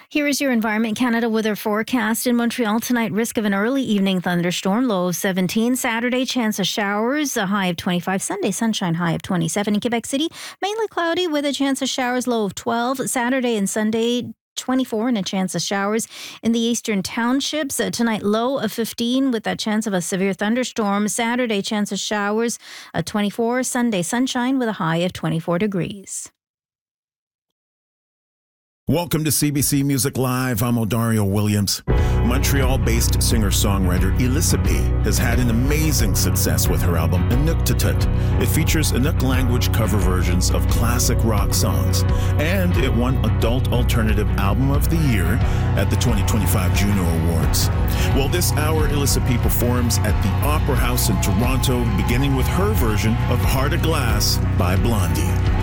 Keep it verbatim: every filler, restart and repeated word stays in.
Here is your Environment Canada weather forecast. In Montreal tonight, risk of an early evening thunderstorm, low of seventeen. Saturday, chance of showers, a high of twenty-five. Sunday, sunshine, high of twenty-seven. In Quebec City, mainly cloudy with a chance of showers, low of twelve. Saturday and Sunday, twenty-four and a chance of showers. In the eastern townships, uh, tonight low of fifteen with a chance of a severe thunderstorm. Saturday, chance of showers, uh, twenty-four. Sunday, sunshine with a high of twenty-four degrees. Welcome to C B C Music Live. I'm Odario Williams. Montreal-based singer-songwriter Elissa P has had an amazing success with her album Inuktitut. It features Inuk language cover versions of classic rock songs, and it won Adult Alternative Album of the Year at the twenty twenty-five Juno Awards. Well, this hour, Elissa P performs at the Opera House in Toronto, beginning with her version of Heart of Glass by Blondie.